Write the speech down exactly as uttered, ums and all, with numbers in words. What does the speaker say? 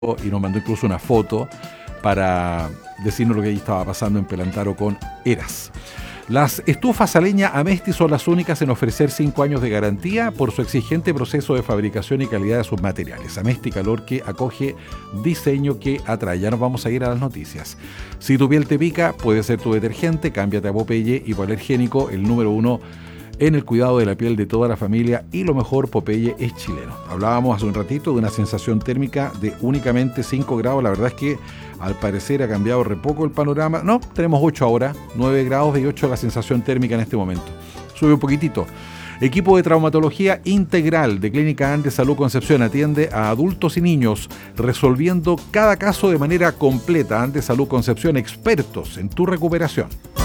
y nos mandó incluso una foto para decirnos lo que ahí estaba pasando en Pelantaro con Eras. Las estufas a leña Amesti son las únicas en ofrecer cinco años de garantía por su exigente proceso de fabricación y calidad de sus materiales. Amesti Calor, que acoge diseño que atrae. Ya nos vamos a ir a las noticias. Si tu piel te pica, puede ser tu detergente. Cámbiate a Popeye Hipoalergénico, el número uno en el cuidado de la piel de toda la familia, y lo mejor, Popeye es chileno. Hablábamos hace un ratito de una sensación térmica de únicamente cinco grados. La verdad es que al parecer ha cambiado re poco el panorama. No, tenemos ocho ahora, nueve grados y ocho la sensación térmica en este momento. Sube un poquitito. Equipo de traumatología integral de Clínica Andes Salud Concepción atiende a adultos y niños, resolviendo cada caso de manera completa. Andes Salud Concepción, expertos en tu recuperación.